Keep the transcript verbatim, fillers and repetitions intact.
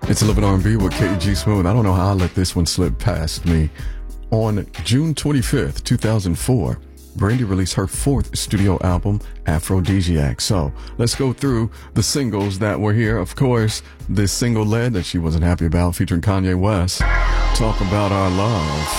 It's eleven R and B with K G Smooth. I don't know how I let this one slip past me. On June twenty-fifth, two thousand four, Brandy released her fourth studio album, Aphrodisiac. So let's go through the singles that were here. Of course, this single lead that she wasn't happy about featuring Kanye West, Talk About Our Love.